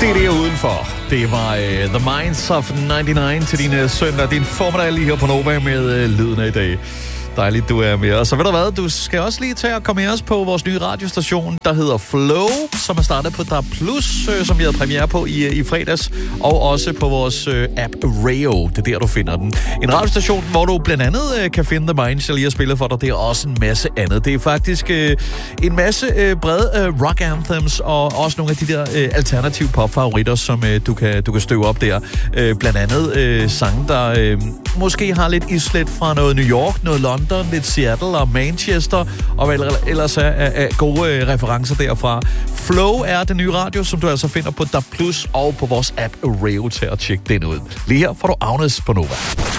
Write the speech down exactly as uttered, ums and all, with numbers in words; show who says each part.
Speaker 1: Det er det udenfor. Det var uh, The Minds of nioghalvfems til din uh, søndag. Din formiddag lige her på Nova med uh, lyden af i dag. Dejligt, du er med os. Så ved du hvad, du skal også lige tage og komme med os på vores nye radiostation, der hedder Flow, som er startet på D A B plus, øh, som vi havde premiere på i, i fredags, og også på vores øh, app Rayo. Det er der, du finder den. En radiostation, hvor du blandt andet øh, kan finde The Minds, jeg lige har spillet for dig. Det er også en masse andet. Det er faktisk øh, en masse øh, brede øh, rock anthems, og også nogle af de der øh, alternative popfavoritter, som øh, du, kan, du kan støve op der. Øh, blandt andet øh, sange, der øh, måske har lidt islet fra noget New York, noget London, lidt Seattle og Manchester, og hvad ellers er, er, er gode øh, referencer derfra. Flow er den nye radio, som du altså finder på D A B plus og på vores app Rayo til at tjekke den ud. Lige her får du Agnes på Nova.